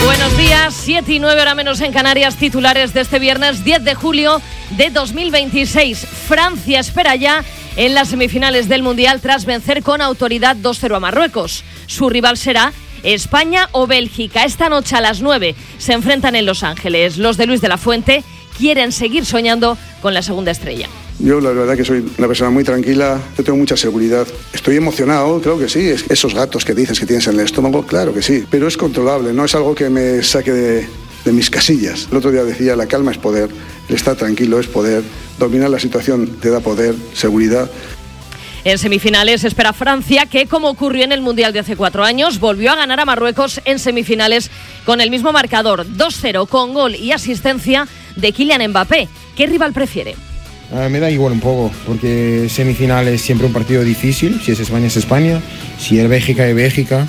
Buenos días, 7 y 9 hora menos en Canarias, titulares de este viernes 10 de julio de 2026. Francia espera ya en las semifinales del Mundial tras vencer con autoridad 2-0 a Marruecos. Su rival será España o Bélgica. Esta noche a las 9 se enfrentan en Los Ángeles. Los de Luis de la Fuente quieren seguir soñando con la segunda estrella. Yo la verdad que soy una persona muy tranquila, yo tengo mucha seguridad. Estoy emocionado, creo que sí. Esos gatos que dices que tienes en el estómago, claro que sí. Pero es controlable, no es algo que me saque de mis casillas. El otro día decía, la calma es poder, el estar tranquilo es poder, dominar la situación te da poder, seguridad. En semifinales espera Francia, que como ocurrió en el Mundial de hace 4 años, volvió a ganar a Marruecos en semifinales con el mismo marcador, 2-0, con gol y asistencia de Kylian Mbappé. ¿Qué rival prefiere? Me da igual un poco, porque semifinal es siempre un partido difícil. Si es España, es España. Si es Bélgica, es Bélgica.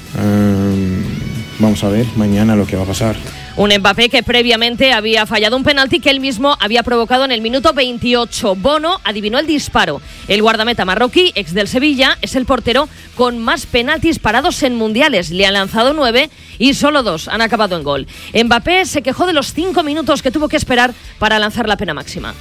Vamos a ver mañana lo que va a pasar. Un Mbappé que previamente había fallado un penalti que él mismo había provocado en el minuto 28. Bono adivinó el disparo. El guardameta marroquí, ex del Sevilla, es el portero con más penaltis parados en mundiales. Le han lanzado 9 y solo 2 han acabado en gol. Mbappé se quejó de los 5 minutos que tuvo que esperar para lanzar la pena máxima.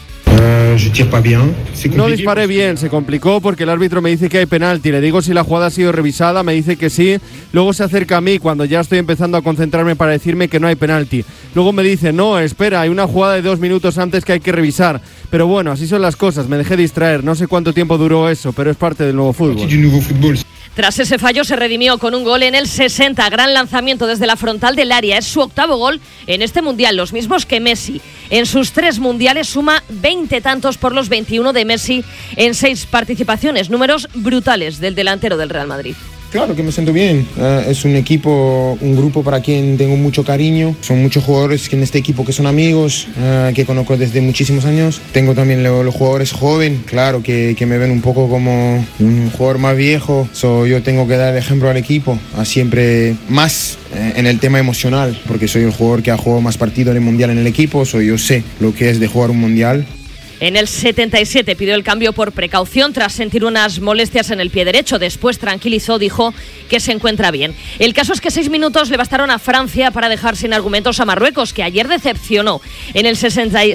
No disparé bien, se complicó porque el árbitro me dice que hay penalti. Le digo si la jugada ha sido revisada, me dice que sí. Luego se acerca a mí cuando ya estoy empezando a concentrarme para decirme que no hay penalti. Luego me dice, no, espera, hay una jugada de 2 minutos antes que hay que revisar. Pero bueno, así son las cosas, me dejé distraer. No sé cuánto tiempo duró eso, pero es parte del nuevo fútbol. Tras ese fallo se redimió con un gol en el 60, gran lanzamiento desde la frontal del área. Es su 8º gol en este Mundial, los mismos que Messi. En sus 3 mundiales suma 20 tantos por los 21 de Messi en 6 participaciones, números brutales del delantero del Real Madrid. Claro que me siento bien, es un equipo, un grupo para quien tengo mucho cariño. Son muchos jugadores en este equipo que son amigos, que conozco desde muchísimos años. Tengo también los jugadores jóvenes, claro, que me ven un poco como un jugador más viejo. Yo tengo que dar ejemplo al equipo, a siempre más en el tema emocional, porque soy el jugador que ha jugado más partidos en el Mundial en el equipo. Yo sé lo que es de jugar un Mundial. En el 77 pidió el cambio por precaución tras sentir unas molestias en el pie derecho. Después tranquilizó, dijo que se encuentra bien. El caso es que 6 minutos le bastaron a Francia para dejar sin argumentos a Marruecos, que ayer decepcionó. En el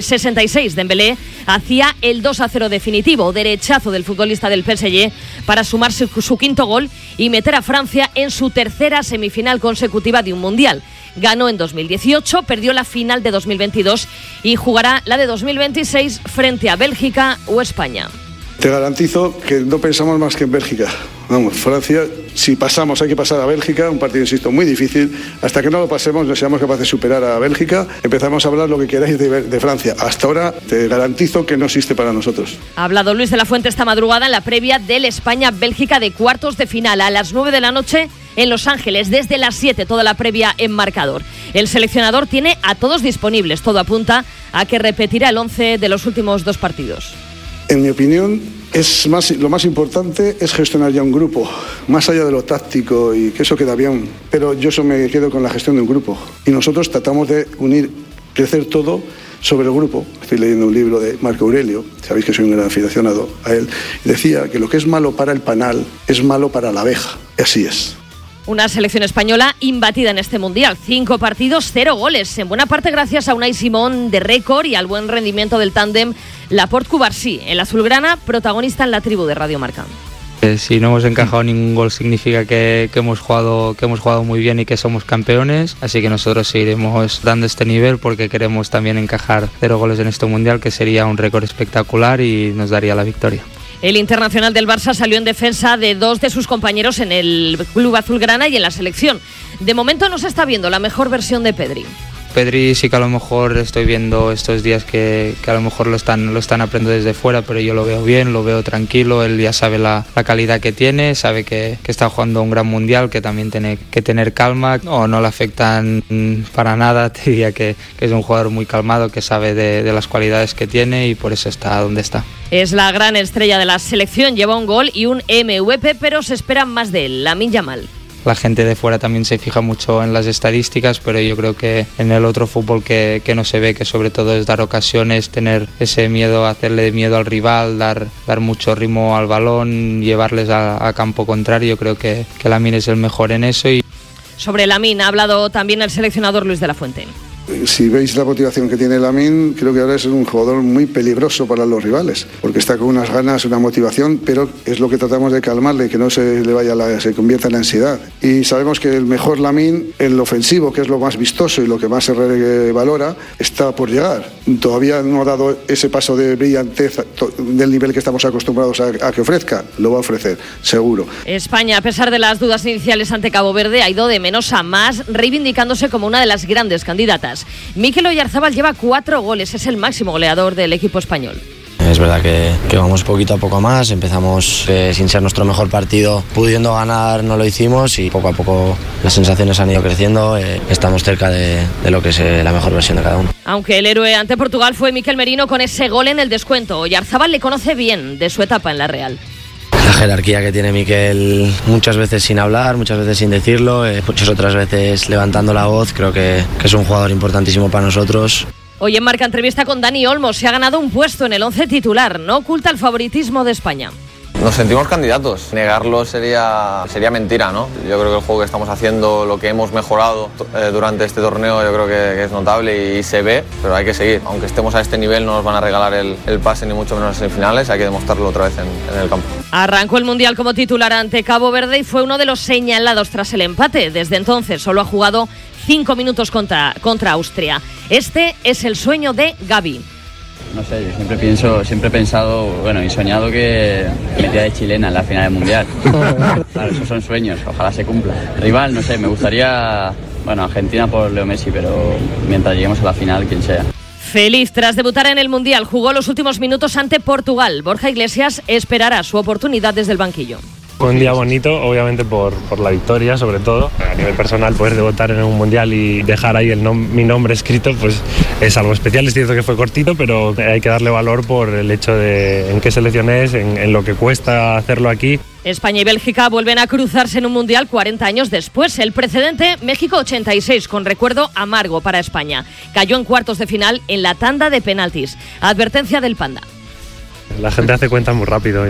66 Dembélé hacía el 2-0 definitivo, derechazo del futbolista del PSG para sumar su 5º gol y meter a Francia en su 3ª semifinal consecutiva de un Mundial. Ganó en 2018, perdió la final de 2022 y jugará la de 2026 frente a Bélgica o España. Te garantizo que no pensamos más que en Bélgica. Vamos, Francia, si pasamos hay que pasar a Bélgica, un partido, insisto, muy difícil. Hasta que no lo pasemos, no seamos capaces de superar a Bélgica, empezamos a hablar lo que queráis de Francia. Hasta ahora te garantizo que no existe para nosotros. Ha hablado Luis de la Fuente esta madrugada en la previa del España-Bélgica de cuartos de final a las 9 de la noche en Los Ángeles, desde las 7, toda la previa en marcador. El seleccionador tiene a todos disponibles, todo apunta a que repetirá el 11 de los últimos 2 partidos. En mi opinión, lo más importante es gestionar ya un grupo, más allá de lo táctico y que eso queda bien. Pero yo me quedo con la gestión de un grupo. Y nosotros tratamos de crecer todo sobre el grupo. Estoy leyendo un libro de Marco Aurelio, sabéis que soy un gran aficionado a él, y decía que lo que es malo para el panal es malo para la abeja. Y así es. Una selección española imbatida en este Mundial. 5 partidos, 0 goles. En buena parte gracias a Unai Simón de récord y al buen rendimiento del tándem Laporte-Cubarsí. El azulgrana, protagonista en la tribu de Radio Marca. Si no hemos encajado ningún gol significa que hemos jugado muy bien y que somos campeones, así que nosotros seguiremos dando este nivel porque queremos también encajar 0 goles en este Mundial, que sería un récord espectacular y nos daría la victoria. El internacional del Barça salió en defensa de 2 de sus compañeros en el club azulgrana y en la selección. De momento no se está viendo la mejor versión de Pedri. Pedri sí que a lo mejor estoy viendo estos días que a lo mejor lo están aprendiendo desde fuera, pero yo lo veo bien, lo veo tranquilo. Él ya sabe la calidad que tiene, sabe que está jugando un gran mundial, que también tiene que tener calma. No le afectan para nada, te diría que es un jugador muy calmado, que sabe de las cualidades que tiene y por eso está donde está. Es la gran estrella de la selección, lleva un gol y un MVP, pero se espera más de él, Lamine Yamal. La gente de fuera también se fija mucho en las estadísticas, pero yo creo que en el otro fútbol que no se ve, que sobre todo es dar ocasiones, tener ese miedo, hacerle miedo al rival, dar mucho ritmo al balón, llevarles a campo contrario, yo creo que Lamine es el mejor en eso. Sobre Lamine ha hablado también el seleccionador Luis de la Fuente. Si veis la motivación que tiene Lamine, creo que ahora es un jugador muy peligroso para los rivales, porque está con unas ganas, una motivación, pero es lo que tratamos de calmarle, que no se le vaya se convierta en ansiedad. Y sabemos que el mejor Lamine, el ofensivo, que es lo más vistoso y lo que más se valora, está por llegar. Todavía no ha dado ese paso de brillantez del nivel que estamos acostumbrados a que ofrezca. Lo va a ofrecer, seguro. España, a pesar de las dudas iniciales ante Cabo Verde, ha ido de menos a más, reivindicándose como una de las grandes candidatas. Mikel Oyarzabal lleva 4 goles, es el máximo goleador del equipo español. Es verdad que vamos poquito a poco más, empezamos sin ser nuestro mejor partido, pudiendo ganar no lo hicimos y poco a poco las sensaciones han ido creciendo, estamos cerca de lo que es la mejor versión de cada uno. Aunque el héroe ante Portugal fue Mikel Merino con ese gol en el descuento, Oyarzabal le conoce bien de su etapa en la Real. La jerarquía que tiene Mikel, muchas veces sin hablar, muchas veces sin decirlo, muchas otras veces levantando la voz, creo que es un jugador importantísimo para nosotros. Hoy en Marca entrevista con Dani Olmo, se ha ganado un puesto en el 11 titular, no oculta el favoritismo de España. Nos sentimos candidatos, negarlo sería mentira, ¿no? Yo creo que el juego que estamos haciendo, lo que hemos mejorado durante este torneo, yo creo que es notable y se ve, pero hay que seguir. Aunque estemos a este nivel no nos van a regalar el pase ni mucho menos en semifinales, hay que demostrarlo otra vez en el campo. Arrancó el Mundial como titular ante Cabo Verde y fue uno de los señalados tras el empate. Desde entonces solo ha jugado 5 minutos contra Austria. Este es el sueño de Gavi. No sé, yo siempre he pensado, bueno, y soñado que metía de chilena en la final del Mundial. Claro, esos son sueños, ojalá se cumpla. Rival, no sé, me gustaría, bueno, Argentina por Leo Messi, pero mientras lleguemos a la final, quien sea. Feliz tras debutar en el Mundial, jugó los últimos minutos ante Portugal. Borja Iglesias esperará su oportunidad desde el banquillo. Fue un día bonito, obviamente por la victoria, sobre todo. A nivel personal, poder debutar en un mundial y dejar ahí mi nombre escrito, pues es algo especial. Es cierto que fue cortito, pero hay que darle valor por el hecho de en qué selección es, en lo que cuesta hacerlo aquí. España y Bélgica vuelven a cruzarse en un mundial 40 años después. El precedente, México 86, con recuerdo amargo para España. Cayó en cuartos de final en la tanda de penaltis. Advertencia del Panda. La gente hace cuentas muy rápido.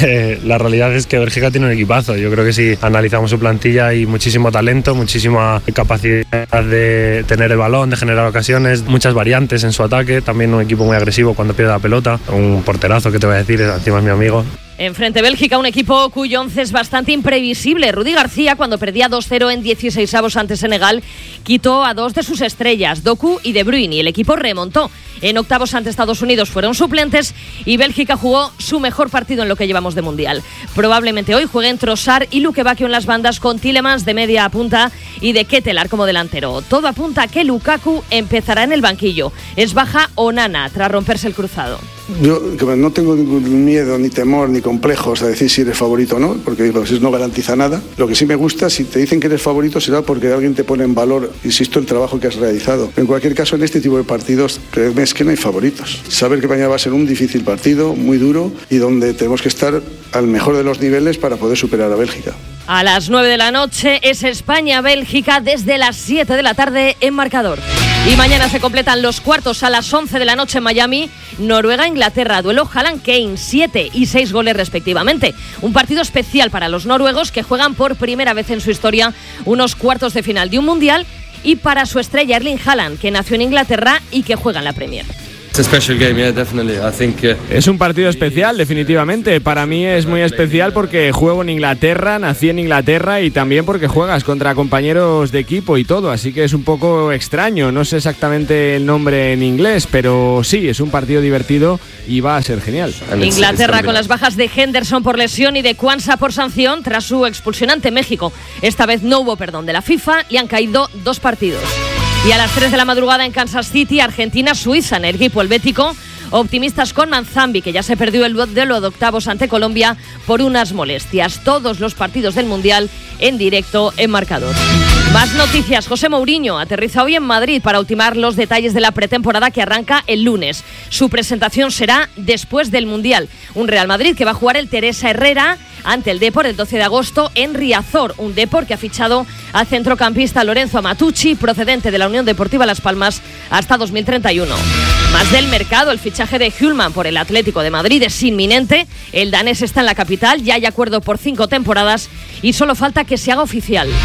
La realidad es que Bélgica tiene un equipazo. Yo creo que si analizamos su plantilla hay muchísimo talento, muchísima capacidad de tener el balón, de generar ocasiones, muchas variantes en su ataque. También un equipo muy agresivo cuando pierde la pelota. Un porterazo, que te voy a decir, encima es mi amigo. Enfrente Bélgica, un equipo cuyo once es bastante imprevisible. Rudy García, cuando perdía 2-0 en 16avos ante Senegal, quitó a 2 de sus estrellas, Doku y De Bruyne, y el equipo remontó. En octavos ante Estados Unidos fueron suplentes y Bélgica jugó su mejor partido en lo que llevamos de Mundial. Probablemente hoy jueguen Trossard y Luque Bacchio en las bandas, con Tielemans de media a punta y de Ketelaere como delantero. Todo apunta a que Lukaku empezará en el banquillo. Es baja Onana tras romperse el cruzado. Yo no tengo ningún miedo, ni temor, ni complejos a decir si eres favorito o no, porque eso no garantiza nada. Lo que sí me gusta, si te dicen que eres favorito, será porque alguien te pone en valor, insisto, el trabajo que has realizado. En cualquier caso, en este tipo de partidos, créeme, es que no hay favoritos. Saber que mañana va a ser un difícil partido, muy duro, y donde tenemos que estar al mejor de los niveles para poder superar a Bélgica. A las 9 de la noche es España-Bélgica desde las 7 de la tarde en marcador. Y mañana se completan los cuartos a las 11 de la noche en Miami. Noruega-Inglaterra, duelo Haaland-Kane, 7 y 6 goles respectivamente. Un partido especial para los noruegos, que juegan por primera vez en su historia unos cuartos de final de un mundial, y para su estrella Erling Haaland, que nació en Inglaterra y que juega en la Premier. Es un partido especial, definitivamente. Para mí es muy especial porque juego en Inglaterra, nací en Inglaterra, y también porque juegas contra compañeros de equipo y todo, así que es un poco extraño. No sé exactamente el nombre en inglés, pero sí, es un partido divertido y va a ser genial. Inglaterra con las bajas de Henderson por lesión y de Quansah por sanción tras su expulsión ante México. Esta vez no hubo perdón de la FIFA y han caído 2 partidos. Y a las 3 de la madrugada en Kansas City, Argentina-Suiza, en el equipo helvético. Optimistas con Manzambi, que ya se perdió el duelo de octavos ante Colombia por unas molestias. Todos los partidos del Mundial en directo en marcador. Más noticias. José Mourinho aterriza hoy en Madrid para ultimar los detalles de la pretemporada que arranca el lunes. Su presentación será después del Mundial. Un Real Madrid que va a jugar el Teresa Herrera ante el Depor el 12 de agosto en Riazor. Un Depor que ha fichado al centrocampista Lorenzo Amatucci, procedente de la Unión Deportiva Las Palmas, hasta 2031. Más del mercado, el fichaje de Hjulmand por el Atlético de Madrid es inminente. El danés está en la capital, ya hay acuerdo por 5 temporadas y solo falta que se haga oficial.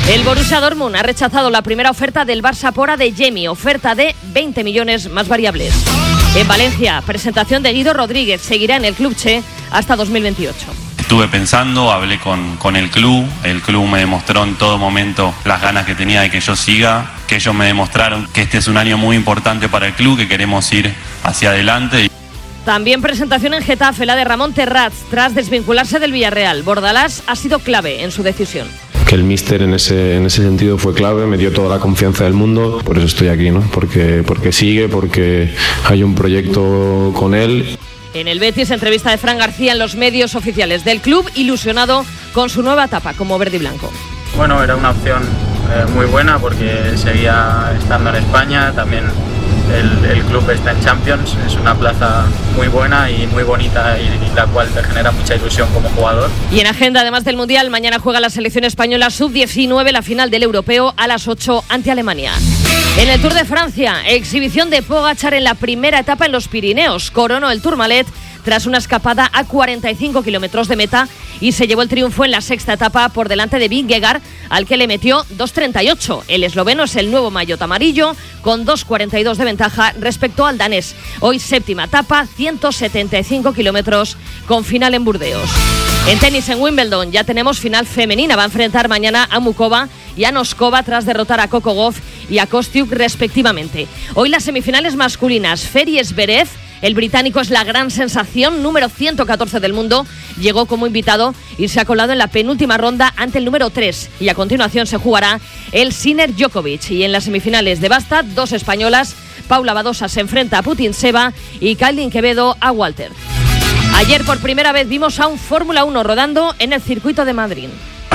El Borussia Dortmund ha rechazado la primera oferta del Barça por Adeyemi, oferta de 20 millones más variables. En Valencia, presentación de Guido Rodríguez, seguirá en el Club Che hasta 2028. Estuve pensando, hablé con el club me demostró en todo momento las ganas que tenía de que yo siga, que ellos me demostraron que este es un año muy importante para el club, que queremos ir hacia adelante. También presentación en Getafe, la de Ramón Terraz, tras desvincularse del Villarreal. Bordalás ha sido clave en su decisión. Que el míster en ese sentido fue clave, me dio toda la confianza del mundo, por eso estoy aquí, ¿no? Porque sigue, porque hay un proyecto con él. En el Betis, entrevista de Fran García en los medios oficiales del club, ilusionado con su nueva etapa como verde y blanco. Bueno, era una opción muy buena porque seguía estando en España, también el club está en Champions, es una plaza muy buena y muy bonita y la cual te genera mucha ilusión como jugador. Y en agenda, además del Mundial, mañana juega la selección española sub-19, la final del Europeo a las 8 ante Alemania. En el Tour de Francia, exhibición de Pogačar en la primera etapa en los Pirineos. Coronó el Tourmalet tras una escapada a 45 kilómetros de meta y se llevó el triunfo en la sexta etapa por delante de Vingegaard, al que le metió 2.38. El esloveno es el nuevo maillot amarillo, con 2.42 de ventaja respecto al danés. Hoy séptima etapa, 175 kilómetros, con final en Burdeos. En tenis, en Wimbledon, ya tenemos final femenina. Va a enfrentar mañana a Mukova y a Noskova tras derrotar a Coco Gauff y a Kostiuk respectivamente. Hoy las semifinales masculinas. Ferry Zverev, el británico, es la gran sensación, número 114 del mundo. Llegó como invitado y se ha colado en la penúltima ronda ante el número 3. Y a continuación se jugará el Sinner Djokovic. Y en las semifinales de basta, dos españolas. Paula Badosa se enfrenta a Putintseva y Kailin Quevedo a Walter. Ayer por primera vez vimos a un Fórmula 1 rodando en el circuito de Madrid.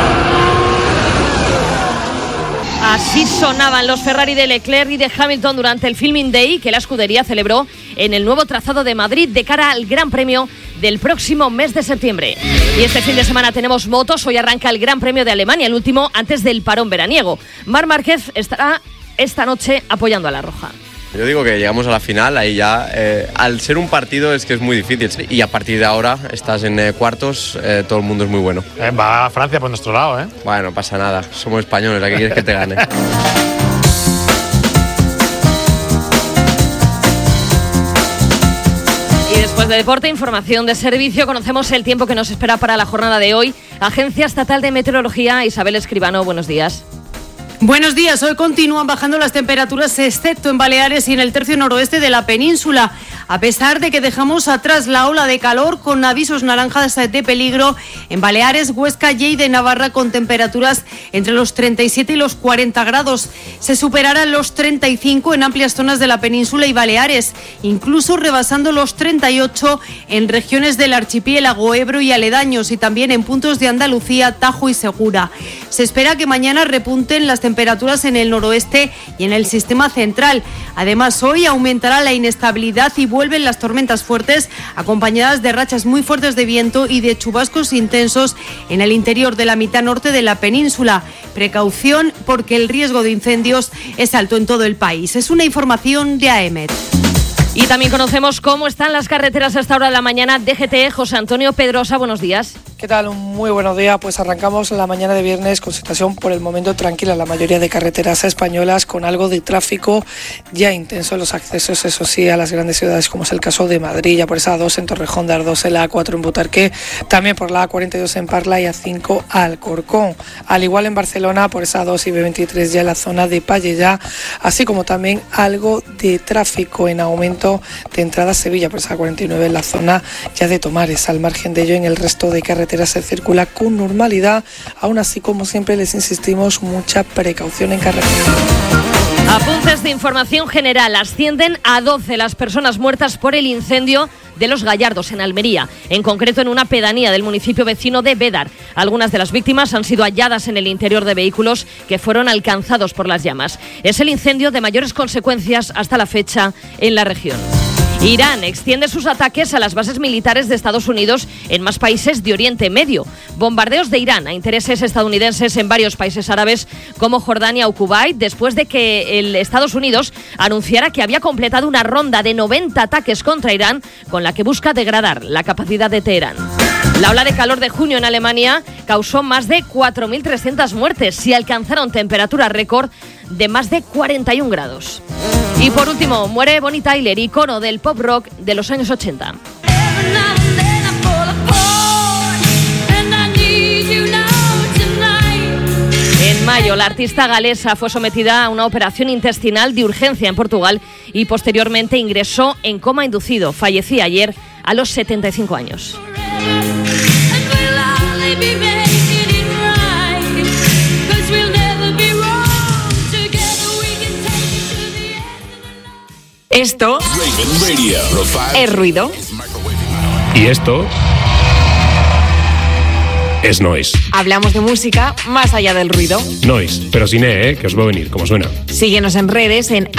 Así sonaban los Ferrari de Leclerc y de Hamilton durante el Filming Day que la escudería celebró en el nuevo trazado de Madrid de cara al Gran Premio del próximo mes de septiembre. Y este fin de semana tenemos motos. Hoy arranca el Gran Premio de Alemania, el último antes del parón veraniego. Marc Márquez estará esta noche apoyando a la Roja. Yo digo que llegamos a la final, ahí ya, al ser un partido es que es muy difícil y a partir de ahora estás en cuartos, todo el mundo es muy bueno. Va a Francia por nuestro lado, ¿eh? Bueno, no pasa nada, somos españoles, ¿a qué quieres que te gane? Y después de deporte, información de servicio, conocemos el tiempo que nos espera para la jornada de hoy. Agencia Estatal de Meteorología, Isabel Escribano, buenos días. Buenos días. Hoy continúan bajando las temperaturas, excepto en Baleares y en el tercio noroeste de la península, a pesar de que dejamos atrás la ola de calor con avisos naranjas de peligro en Baleares, Huesca, Lleida y Navarra, con temperaturas entre los 37 y los 40 grados. Se superarán los 35 en amplias zonas de la península y Baleares, incluso rebasando los 38 en regiones del archipiélago, Ebro y aledaños, y también en puntos de Andalucía, Tajo y Segura. Se espera que mañana repunten las temperaturas en el noroeste y en el sistema central. Además, hoy aumentará la inestabilidad y vuelven las tormentas fuertes, acompañadas de rachas muy fuertes de viento y de chubascos intensos en el interior de la mitad norte de la península. Precaución, porque el riesgo de incendios es alto en todo el país. Es una información de AEMET. Y también conocemos cómo están las carreteras a esta hora de la mañana. DGT, José Antonio Pedrosa, buenos días. ¿Qué tal? Muy buenos días. Pues arrancamos la mañana de viernes con situación por el momento tranquila en la mayoría de carreteras españolas, con algo de tráfico ya intenso en los accesos, eso sí, a las grandes ciudades, como es el caso de Madrid, ya por esa A2 en Torrejón de Ardoz, en la A4 en Butarque, también por la A42 en Parla y A5 Alcorcón. Al igual en Barcelona, por esa A2 y B23 ya en la zona de Pallejà, así como también algo de tráfico en aumento de entrada a Sevilla, por esa A49 en la zona ya de Tomares. Al margen de ello, en el resto de carreteras se circula con normalidad. Aún así, como siempre, les insistimos, mucha precaución en carretera. Apuntes de información general. Ascienden a 12 las personas muertas por el incendio de Los Gallardos, en Almería, en concreto en una pedanía del municipio vecino de Bédar. Algunas de las víctimas han sido halladas en el interior de vehículos que fueron alcanzados por las llamas. Es el incendio de mayores consecuencias hasta la fecha en la región. Irán extiende sus ataques a las bases militares de Estados Unidos en más países de Oriente Medio. Bombardeos de Irán a intereses estadounidenses en varios países árabes como Jordania o Kuwait, después de que el Estados Unidos anunciara que había completado una ronda de 90 ataques contra Irán con la que busca degradar la capacidad de Teherán. La ola de calor de junio en Alemania causó más de 4.300 muertes y alcanzaron temperaturas récord de más de 41 grados. Y por último, muere Bonnie Tyler, icono del pop rock de los años 80. En mayo, la artista galesa fue sometida a una operación intestinal de urgencia en Portugal y posteriormente ingresó en coma inducido. Fallecía ayer a los 75 años. Esto es ruido. Y esto es noise. Hablamos de música más allá del ruido. Noise, pero sin E, que os va a venir, como suena. Síguenos en redes en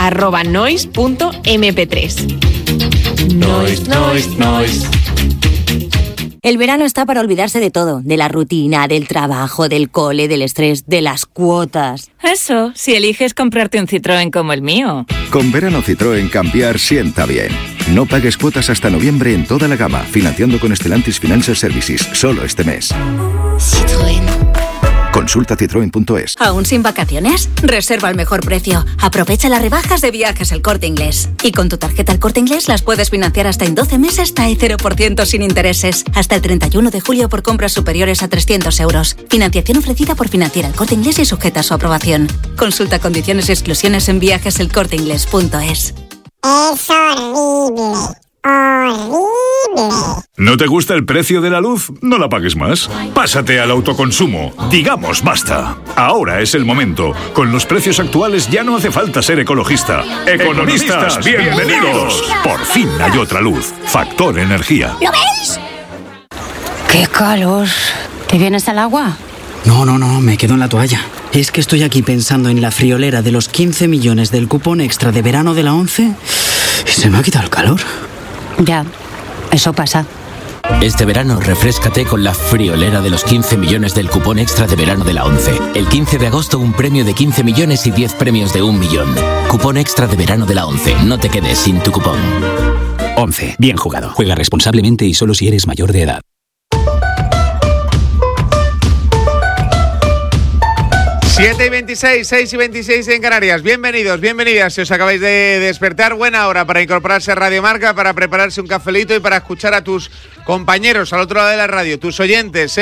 @noise.mp3. Noise, noise, noise. El verano está para olvidarse de todo, de la rutina, del trabajo, del cole, del estrés, de las cuotas. Eso, si eliges comprarte un Citroën como el mío. Con verano Citroën cambiar sienta bien. No pagues cuotas hasta noviembre en toda la gama, financiando con Stellantis Financial Services, solo este mes. Citroën. Consulta citroen.es. ¿Aún sin vacaciones? Reserva al mejor precio. Aprovecha las rebajas de Viajes El Corte Inglés. Y con tu tarjeta El Corte Inglés las puedes financiar hasta en 12 meses hasta el 0% sin intereses. Hasta el 31 de julio por compras superiores a 300 euros. Financiación ofrecida por Financiera El Corte Inglés y sujeta a su aprobación. Consulta condiciones y exclusiones en viajeselcorteinglés.es. Es horrible. Horrible. ¿No te gusta el precio de la luz? No la pagues más. Pásate al autoconsumo. Digamos basta. Ahora es el momento. Con los precios actuales ya no hace falta ser ecologista. Economistas, bienvenidos. Por fin hay otra luz. Factor Energía. ¿Lo veis? ¡Qué calor! ¿Te vienes al agua? No, me quedo en la toalla. Es que estoy aquí pensando en la friolera de los 15 millones del cupón extra de verano de la 11 y se me ha quitado el calor. Ya, eso pasa. Este verano refréscate con la friolera de los 15 millones del cupón extra de verano de la 11. El 15 de agosto un premio de 15 millones y 10 premios de 1 millón. Cupón extra de verano de la 11. No te quedes sin tu cupón. 11. Bien jugado. Juega responsablemente y solo si eres mayor de edad. Siete y 26, 6 y 26 en Canarias. Bienvenidos, bienvenidas. Si os acabáis de despertar, buena hora para incorporarse a Radio Marca, para prepararse un cafelito y para escuchar a tus compañeros al otro lado de la radio, tus oyentes,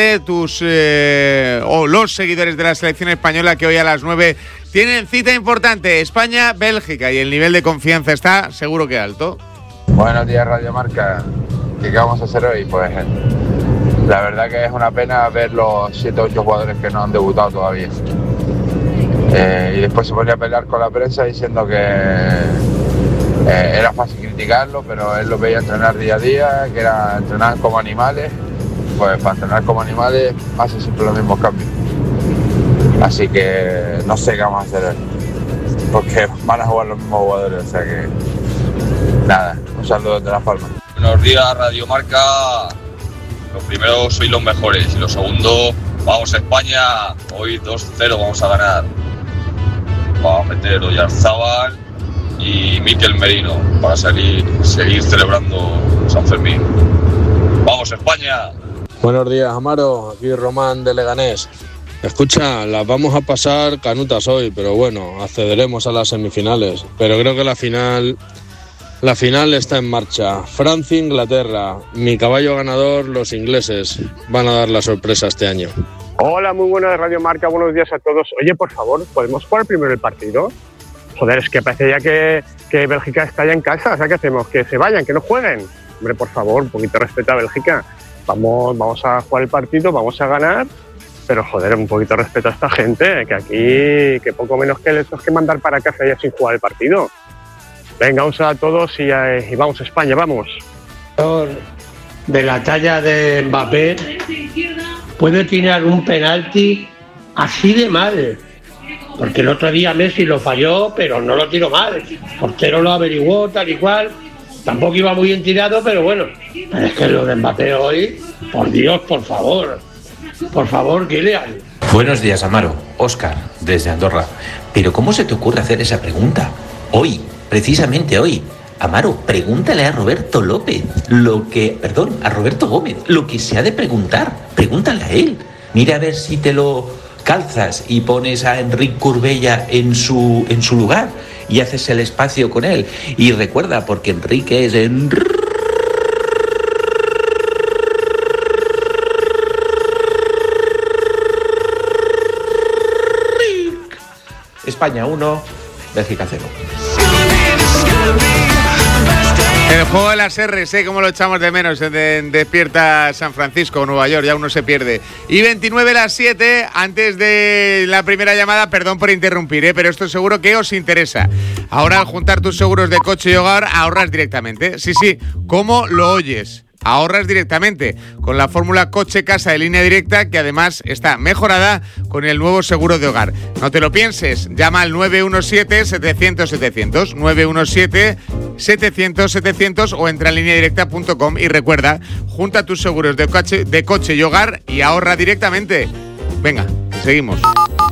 o los seguidores de la selección española que hoy a las 9 tienen cita importante. España-Bélgica, y el nivel de confianza está seguro que alto. Buenos días, Radio Marca. ¿Qué vamos a hacer hoy? Pues la verdad que es una pena ver los 7 o 8 jugadores que no han debutado todavía. Y después se ponía a pelear con la prensa diciendo que era fácil criticarlo, pero él lo veía entrenar día a día, que era entrenar como animales. Pues para entrenar como animales hace siempre los mismos cambios. Así que no sé qué vamos a hacer hoy, porque van a jugar los mismos jugadores, o sea que nada, un saludo desde Las Palmas. Buenos días, Radio Marca. Lo primero, sois los mejores, y lo segundo, vamos a España, hoy 2-0 vamos a ganar. Vamos a meter Oyarzábal y Mikel Merino para seguir celebrando San Fermín. ¡Vamos, España! Buenos días, Amaro. Aquí Román de Leganés. Escucha, las vamos a pasar canutas hoy, pero bueno, accederemos a las semifinales. Pero creo que la final está en marcha. Francia-Inglaterra. Mi caballo ganador, los ingleses. Van a dar la sorpresa este año. Hola, muy buenas, Radio Marca, buenos días a todos. Oye, por favor, ¿podemos jugar primero el partido? Joder, es que parece ya que Bélgica está ya en casa, o sea, ¿qué hacemos? ¿Que se vayan, que no jueguen? Hombre, por favor, un poquito de respeto a Bélgica. Vamos a jugar el partido, vamos a ganar, pero joder, un poquito de respeto a esta gente, que aquí, que poco menos que les tenemos que mandar para casa ya sin jugar el partido. Venga, un saludo a todos y vamos a España, vamos. De la talla de Mbappé puede tirar un penalti así de mal, porque el otro día Messi lo falló, pero no lo tiró mal, el portero lo averiguó tal y cual, tampoco iba muy bien tirado, pero bueno, pero es que lo de Mbappé hoy, por Dios, por favor, Kylian. Buenos días, Amaro. Óscar, desde Andorra. Pero ¿cómo se te ocurre hacer esa pregunta? Hoy, precisamente hoy. Amaro, pregúntale a Roberto López a Roberto Gómez, lo que se ha de preguntar. Pregúntale a él. Mira a ver si te lo calzas y pones a Enric Corbella en su lugar y haces el espacio con él. Y recuerda, porque Enrique es España 1, Bélgica 0. El juego de las R's, como lo echamos de menos en Despierta San Francisco, Nueva York, ya uno se pierde. Y 29 las 7, antes de la primera llamada, perdón por interrumpir, pero esto seguro que os interesa. Ahora, al juntar tus seguros de coche y hogar, ahorras directamente. Sí, ¿cómo lo oyes? Ahorras directamente con la fórmula coche-casa de Línea Directa, que además está mejorada con el nuevo seguro de hogar. No te lo pienses, llama al 917-700-700, 917-700-700 o entra en lineadirecta.com y recuerda, junta tus seguros de coche y hogar y ahorra directamente. Venga, seguimos.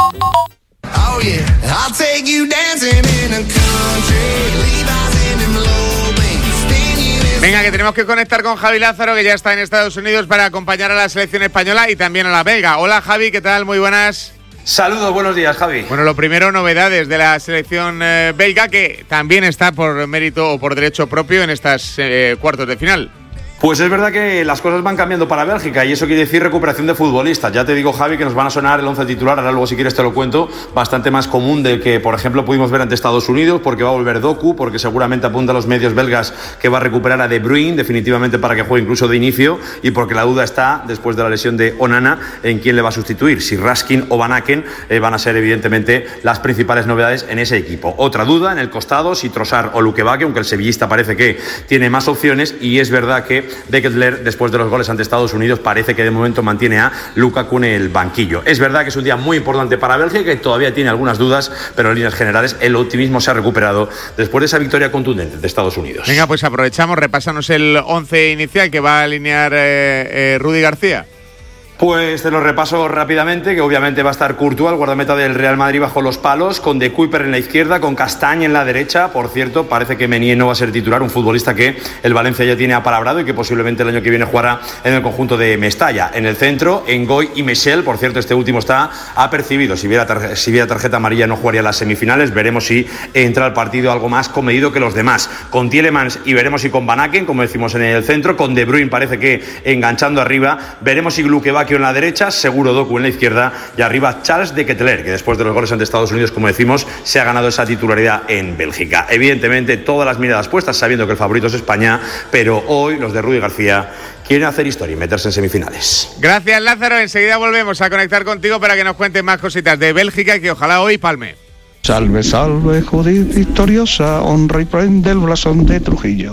Oh, yeah. I'll take you dancing in a country, Levi's in them low bands. Venga, que tenemos que conectar con Javi Lázaro, que ya está en Estados Unidos para acompañar a la selección española y también a la belga. Hola Javi, ¿qué tal? Muy buenas. Saludos, buenos días, Javi. Bueno, lo primero, novedades de la selección belga, que también está por mérito o por derecho propio en estas cuartos de final. Pues es verdad que las cosas van cambiando para Bélgica y eso quiere decir recuperación de futbolistas. Ya te digo, Javi, que nos van a sonar el 11 titular, ahora luego si quieres te lo cuento, bastante más común del que, por ejemplo, pudimos ver ante Estados Unidos, porque va a volver Doku, porque seguramente apunta a los medios belgas que va a recuperar a De Bruyne definitivamente para que juegue incluso de inicio, y porque la duda está, después de la lesión de Onana, en quién le va a sustituir, si Raskin o Van Aken van a ser evidentemente las principales novedades en ese equipo. Otra duda en el costado, si Trossard o Luquevaque, aunque el sevillista parece que tiene más opciones, y es verdad que de Ketelaere, después de los goles ante Estados Unidos, parece que de momento mantiene a Lukaku en el banquillo. Es verdad que es un día muy importante para Bélgica, que todavía tiene algunas dudas, pero en líneas generales el optimismo se ha recuperado después de esa victoria contundente de Estados Unidos. Venga, pues aprovechamos, repásanos el 11 inicial que va a alinear Rudi García. Pues te lo repaso rápidamente, que obviamente va a estar Courtois, el guardameta del Real Madrid, bajo los palos, con De Kuyper en la izquierda, con Castagne en la derecha. Por cierto, parece que Meunier no va a ser titular, un futbolista que el Valencia ya tiene apalabrado y que posiblemente el año que viene jugará en el conjunto de Mestalla. En el centro, Ngoy y Michel, por cierto, este último está apercibido. Si viera tarjeta amarilla no jugaría las semifinales, veremos si entra al partido algo más comedido que los demás. Con Tielemans y veremos si con Van Aken, como decimos en el centro, con De Bruyne parece que enganchando arriba, veremos si Luquevaque en la derecha, seguro Doku en la izquierda y arriba Charles de Ketelaere, que después de los goles ante Estados Unidos, como decimos, se ha ganado esa titularidad en Bélgica. Evidentemente todas las miradas puestas sabiendo que el favorito es España, pero hoy los de Rudi García quieren hacer historia y meterse en semifinales. Gracias, Lázaro, enseguida volvemos a conectar contigo para que nos cuentes más cositas de Bélgica y que ojalá hoy palme. Salve, salve, Judith victoriosa, honra y prende el blasón de Trujillo.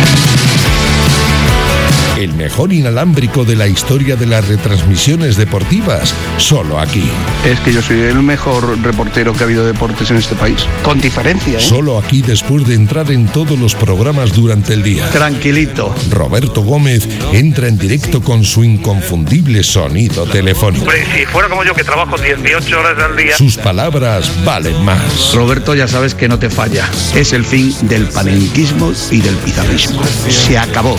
El mejor inalámbrico de la historia de las retransmisiones deportivas, solo aquí. Es que yo soy el mejor reportero que ha habido de deportes en este país, con diferencia, ¿eh? Solo aquí, después de entrar en todos los programas durante el día. Tranquilito. Roberto Gómez entra en directo con su inconfundible sonido telefónico. Hombre, si fuera como yo, que trabajo 18 horas al día. Sus palabras valen más. Roberto, ya sabes que no te falla. Es el fin del panenquismo y del pizarrismo. Se acabó.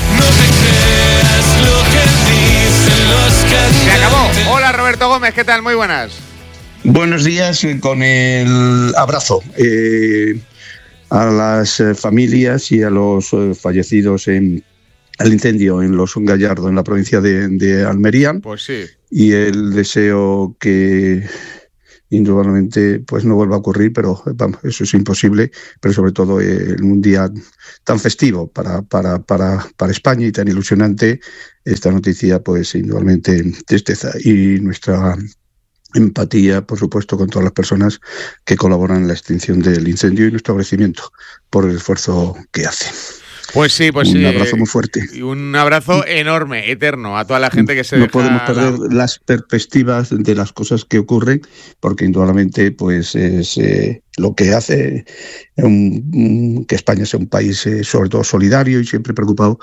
Se acabó. Hola, Roberto Gómez, ¿qué tal? Muy buenas. Buenos días, con el abrazo a las familias y a los fallecidos en el incendio en Los Gallardo, en la provincia de Almería. Pues sí. Y el deseo que indudablemente pues no vuelva a ocurrir, pero vamos, eso es imposible, pero sobre todo en un día tan festivo para España y tan ilusionante, esta noticia pues indudablemente tristeza y nuestra empatía, por supuesto, con todas las personas que colaboran en la extinción del incendio y nuestro agradecimiento por el esfuerzo que hacen. Pues sí, pues un abrazo muy fuerte. Y un abrazo enorme, eterno, a toda la gente que se No podemos perder las perspectivas de las cosas que ocurren, porque indudablemente pues es lo que hace que España sea un país sobre todo solidario y siempre preocupado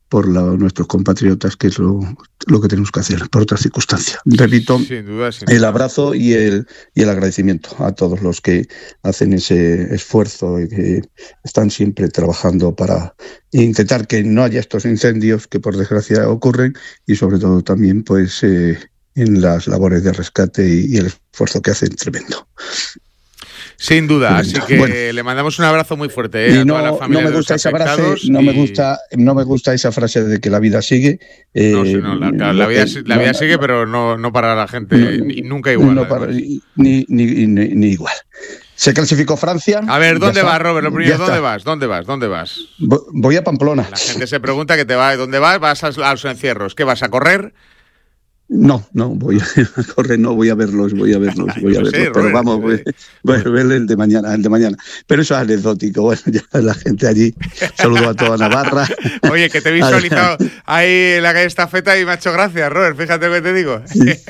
nuestros compatriotas, que es lo que tenemos que hacer por otras circunstancias. Repito, sin duda. El abrazo y el agradecimiento a todos los que hacen ese esfuerzo y que están siempre trabajando para intentar que no haya estos incendios que por desgracia ocurren, y sobre todo también pues en las labores de rescate y el esfuerzo que hacen tremendo. Sin duda, así que le mandamos un abrazo muy fuerte a toda la familia. No me gusta esa frase, no me gusta esa frase de que la vida sigue. La vida sigue, pero no para la gente, nunca igual. Ni igual. Se clasificó Francia. A ver, ¿dónde vas, Robert? Lo primero, ¿dónde vas? Voy a Pamplona. La gente se pregunta que ¿dónde vas? Vas a los encierros. ¿Qué vas a correr? No, voy a correr, no, voy a verlos, pero vamos, voy a ver el de mañana. Pero eso es anecdótico, bueno, ya la gente allí, saludo a toda Navarra. Oye, que te he visualizado ahí en la calle Estafeta y me ha hecho gracia, Robert, fíjate lo que te digo.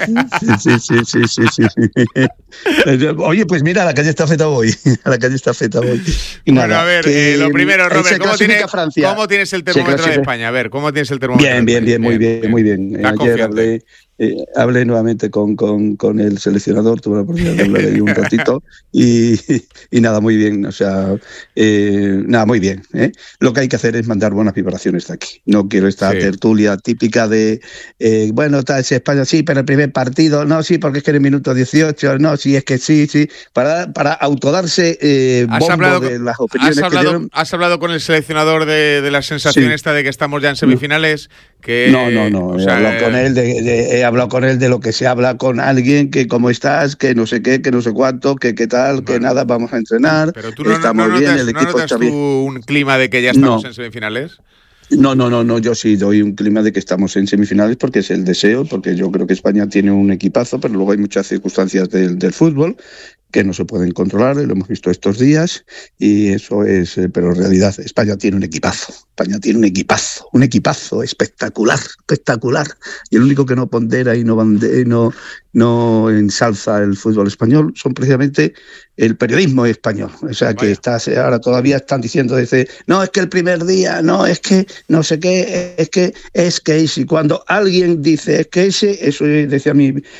Sí. Oye, pues mira, a la calle Estafeta voy. Y bueno, a ver, lo primero, Robert, ¿cómo tienes el termómetro de España? A ver, ¿cómo tienes el termómetro? Bien, muy bien. Ayer hablé nuevamente con el seleccionador, tuve la oportunidad de hablar ahí un ratito y nada, muy bien, o sea, muy bien. Lo que hay que hacer es mandar buenas vibraciones de aquí. No quiero esta tertulia típica de, es España, sí, pero el primer partido, no, sí, porque es que en el minuto 18, no, sí, es que sí, para autodarse bombo de las opiniones que dieron. ¿Has hablado con el seleccionador de la sensación esta de que estamos ya en semifinales? No, o sea, he hablado con él de lo que se habla con alguien, que cómo estás, que no sé qué, que no sé cuánto, que qué tal, que nada, vamos a entrenar, pero tú estamos bien, el equipo está bien. ¿Un clima de que ya estamos en semifinales? No, yo sí doy un clima de que estamos en semifinales porque es el deseo, porque yo creo que España tiene un equipazo, pero luego hay muchas circunstancias del fútbol que no se pueden controlar, lo hemos visto estos días, y eso es, pero en realidad España tiene un equipazo, un equipazo espectacular, y el único que no pondera y no ensalza el fútbol español son precisamente el periodismo español, o sea que ahora todavía están diciendo no, es que el primer día, no, es que no sé qué, es que y cuando alguien dice es que eso decía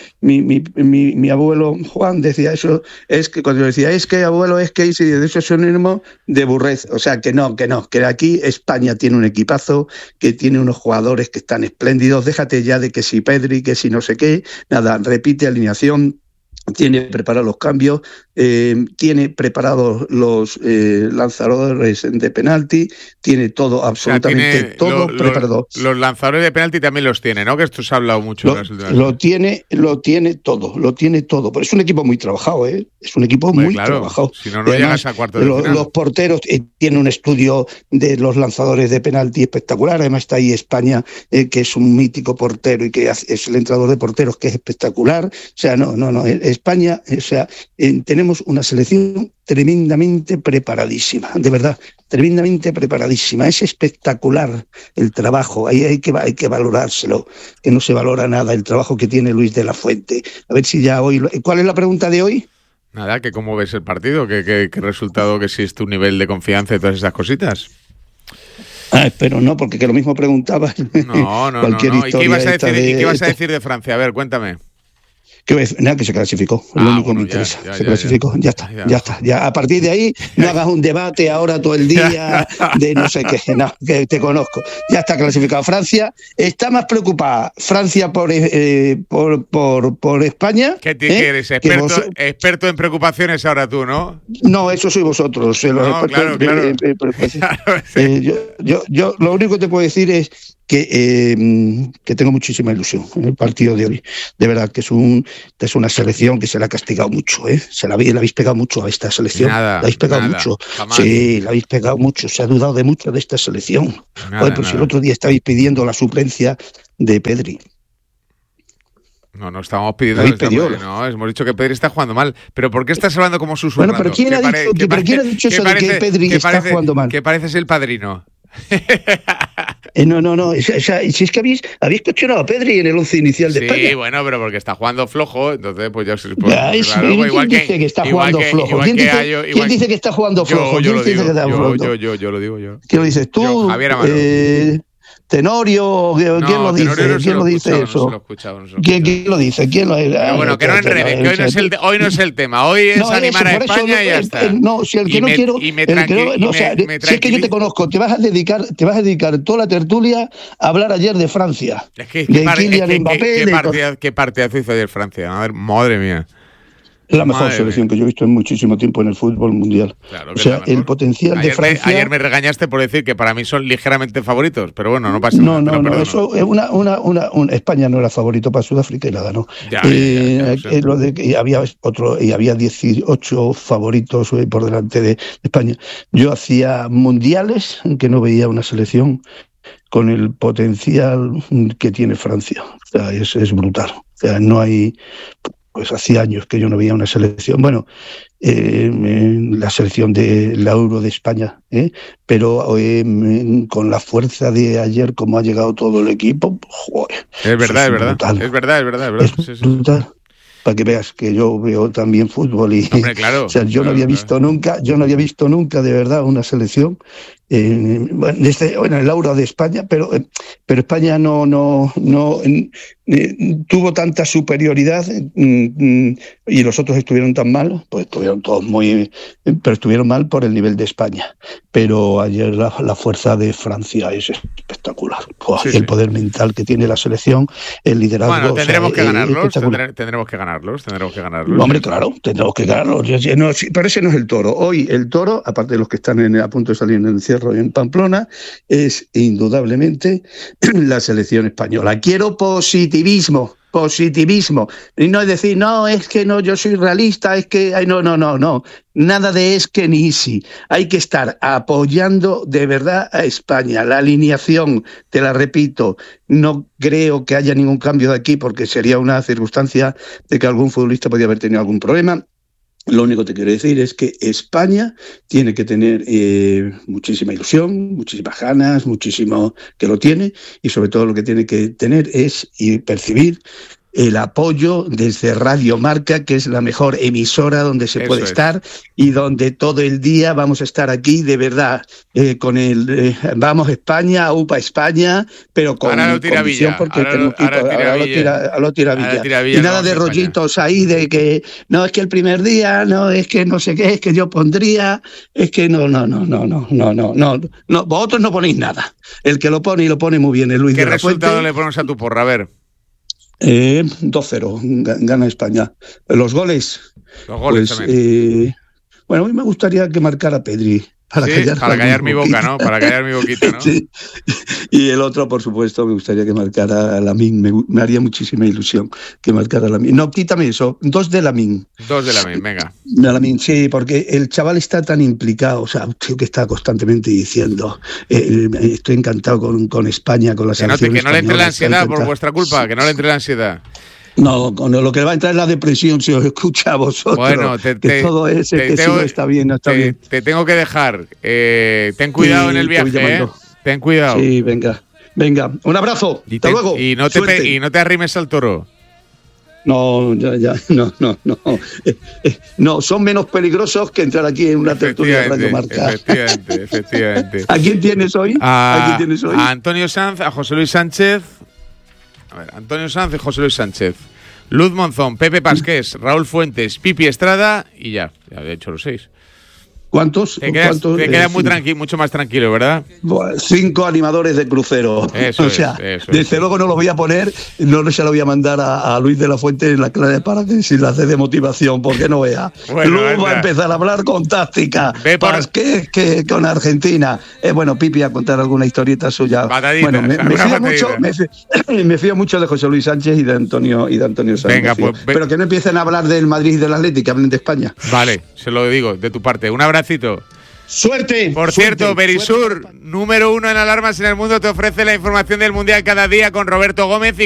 mi abuelo Juan, decía eso, es que cuando yo decía es que abuelo, es que y de eso es sinónimo de burrez, o sea que que aquí España tiene un equipazo, que tiene unos jugadores que están espléndidos, déjate ya de que si Pedri, que si no sé qué, nada, repite alineación, tiene preparados los cambios, tiene preparados los lanzadores de penalti, tiene todo, absolutamente todo preparado. Los lanzadores de penalti también los tiene, ¿no? Que esto se ha hablado mucho. Lo tiene todo. Pero es un equipo muy trabajado, ¿eh? Es un equipo muy trabajado. Si no llegas a cuartos de final. Los porteros tienen un estudio de los lanzadores de penalti espectacular. Además está ahí España, que es un mítico portero y que es el entrenador de porteros, que es espectacular. O sea, no. España, o sea, tenemos una selección tremendamente preparadísima, de verdad, tremendamente preparadísima. Es espectacular el trabajo, ahí hay que valorárselo, que no se valora nada el trabajo que tiene Luis de la Fuente. A ver si ya hoy... ¿Cuál es la pregunta de hoy? Nada, que cómo ves el partido, qué resultado, que si es tu nivel de confianza y todas esas cositas. Pero no, porque que lo mismo preguntabas. No. ¿Y qué ibas a decir de Francia? A ver, cuéntame. Nada, que se clasificó, es lo único que me interesa. Se clasificó, ya está. Ya, a partir de ahí, no hagas un debate ahora todo el día de no sé qué, no, que te conozco. Ya está clasificado. Francia está más preocupada. Francia por España. ¿Qué eres? Experto en preocupaciones ahora tú, ¿no? No, eso sois vosotros. Claro. Yo lo único que te puedo decir es que tengo muchísima ilusión en el partido de hoy. De verdad que es una selección que se la ha castigado mucho, la habéis pegado mucho a esta selección. La habéis pegado mucho. Jamás. Sí, la habéis pegado mucho. Se ha dudado de mucho de esta selección. Si el otro día estabais pidiendo la suplencia de Pedri. No estamos pidiendo. Hemos dicho que Pedri está jugando mal. ¿Pero por qué estás hablando como susurrando? Bueno, pero ¿quién ha dicho eso de que Pedri está jugando mal? Que pareces el padrino. No. O sea, si es que habéis cuestionado a Pedri en el 11 inicial de España. Sí, bueno, pero porque está jugando flojo, entonces pues ya se ¿Quién dice que está jugando flojo? ¿Quién dice que está jugando flojo? Yo lo digo yo. ¿Qué lo dices tú? Javier Amaro. Tenorio, ¿quién lo dice? ¿Quién lo dice eso? ¿Quién lo dice? ¿Quién lo Pero bueno, que no enredes, que hoy no es el tema. Hoy es animar a España y ya está. No, si el que no quiero... Si es que yo te conozco, te vas a dedicar toda la tertulia a hablar ayer de Francia. Es que Kylian Mbappé. ¿Qué partidazo hizo ayer Francia? A ver, madre mía. Es la mejor selección que yo he visto en muchísimo tiempo en el fútbol mundial. Claro, o sea, el potencial de Francia... Ayer me regañaste por decir que para mí son ligeramente favoritos, pero bueno, no pasa nada. No, eso es España no era favorito para Sudáfrica y la ganó. Había 18 favoritos por delante de España. Yo hacía mundiales en que no veía una selección con el potencial que tiene Francia. O sea, es brutal. O sea, no hay... Pues hacía años que yo no veía una selección, la selección de la Euro de España, pero con la fuerza de ayer, como ha llegado todo el equipo, joder. Es verdad. Es brutal. Para que veas que yo veo también fútbol y hombre, claro, o sea, yo no había visto nunca de verdad una selección en el Euro de España, pero España no tuvo tanta superioridad y los otros estuvieron tan mal, pues estuvieron todos pero estuvieron mal por el nivel de España. Pero ayer la fuerza de Francia es espectacular. El poder mental que tiene la selección, el liderazgo. Bueno, tendremos que ganarlos. Hombre, claro, tendremos que ganarlos. Pero ese no es el Toro. Hoy el Toro, aparte de los que están a punto de salir en el encierro en Pamplona, es indudablemente la selección española. Quiero positivismo, y no es decir, es que yo soy realista, es que no, nada de es que ni si. Hay que estar apoyando de verdad a España. La alineación, te la repito, no creo que haya ningún cambio de aquí porque sería una circunstancia de que algún futbolista podría haber tenido algún problema. Lo único que te quiero decir es que España tiene que tener muchísima ilusión, muchísimas ganas, muchísimo que lo tiene, y sobre todo lo que tiene que tener es percibir el apoyo desde Radio Marca, que es la mejor emisora donde se puede estar y donde todo el día vamos a estar aquí de verdad con el vamos España, UPA España, pero con convicción, porque lo tira Villa. Y nada de rollitos ahí de que no es que el primer día, no es que no sé qué, es que yo pondría, es que no, vosotros no ponéis nada. El que lo pone y lo pone muy bien es Luis de la Fuente. ¿Qué resultado le ponemos a tu porra? A ver. 2-0, gana España. Los goles pues, también. Bueno, a mí me gustaría que marcara Pedri. Para callar mi boca, ¿no? Para callar mi boquita, ¿no? Sí. Y el otro, por supuesto, me gustaría que marcara Lamine. Me haría muchísima ilusión que marcara Lamine. No, quítame eso. 2 de Lamine. 2 de Lamine, venga. De Lamine, sí, porque el chaval está tan implicado, o sea, un tío que está constantemente diciendo estoy encantado con España, con la selección española. Que no le entre la ansiedad por vuestra culpa, que no le entre la ansiedad. No, con lo que va a entrar es la depresión si os escucha a vosotros. Bueno, todo ese que sí no está bien, no está bien. Te tengo que dejar. Ten cuidado en el viaje, Ten cuidado. Sí, venga. Un abrazo. Hasta luego. Y no te arrimes al Toro. No, no. No, son menos peligrosos que entrar aquí en una tertulia de Radio Marca. Efectivamente. ¿A quién tienes hoy? A Antonio Sanz, a José Luis Sánchez. A ver, Antonio Sanz y José Luis Sánchez. Luz Monzón, Pepe Pasqués, Raúl Fuentes, Pipi Estrada y ya he hecho los 6. ¿Cuántos? Te quedas mucho más tranquilo, ¿verdad? 5 animadores de crucero. Desde luego no lo voy a poner, no se lo voy a mandar a Luis de la Fuente en la clase para que si la hace de motivación, porque no vea. Luego va a empezar a hablar con táctica. Que con Argentina. Pipi a contar alguna historieta suya. Bueno, me fío mucho de José Luis Sánchez y de Antonio Sánchez. Venga, pero que no empiecen a hablar del Madrid y del Atlético, que hablen de España. Vale, se lo digo de tu parte. Un abracito. Suerte. Por cierto, Verisur, número 1 en alarmas en el mundo, te ofrece la información del Mundial cada día con Roberto Gómez y